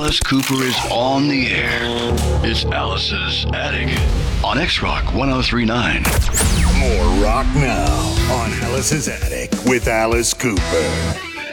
Alice Cooper is on the air. It's Alice's Attic on X-Rock 1039. More rock now on Alice's Attic with Alice Cooper.